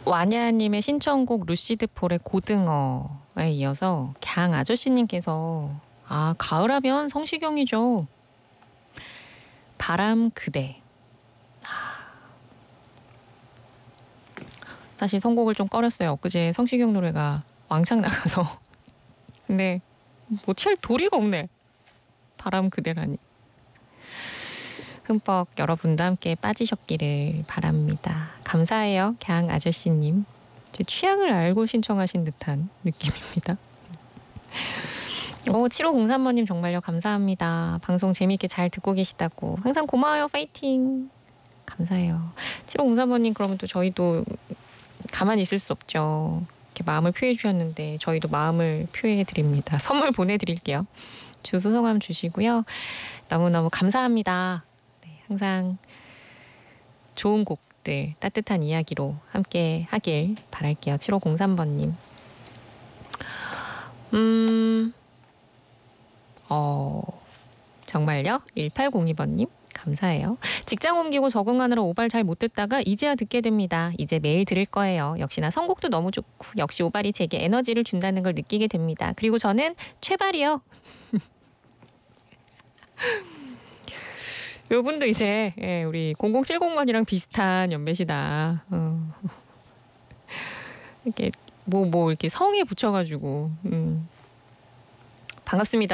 와냐님의 신청곡 루시드 폴의 고등어에 이어서 강 아저씨님께서 가을하면 성시경이죠. 바람 그대. 사실 선곡을 좀 꺼렸어요. 엊그제 성시경 노래가 왕창 나가서. 근데 뭐 칠 도리가 없네. 바람 그대라니. 흠뻑 여러분도 함께 빠지셨기를 바랍니다. 감사해요. 강 아저씨님. 제 취향을 알고 신청하신 듯한 느낌입니다. 7503번님 정말요. 감사합니다. 방송 재미있게 잘 듣고 계시다고. 항상 고마워요. 파이팅. 감사해요. 7503번님 그러면 또 저희도 가만히 있을 수 없죠. 이렇게 마음을 표해 주셨는데 저희도 마음을 표해 드립니다. 선물 보내드릴게요. 주소 성함 주시고요. 너무너무 감사합니다. 네, 항상 좋은 곡들 따뜻한 이야기로 함께 하길 바랄게요. 7503번님. 정말요? 1802번님 감사해요. 직장 옮기고 적응하느라 오발 잘 못 듣다가 이제야 듣게 됩니다. 이제 매일 들을 거예요. 역시나 선곡도 너무 좋고 역시 오발이 제게 에너지를 준다는 걸 느끼게 됩니다. 그리고 저는 최발이요. 요분도 이제 우리 0070번이랑 비슷한 연배시다. 이렇게 뭐 이렇게 성에 붙여가지고 반갑습니다.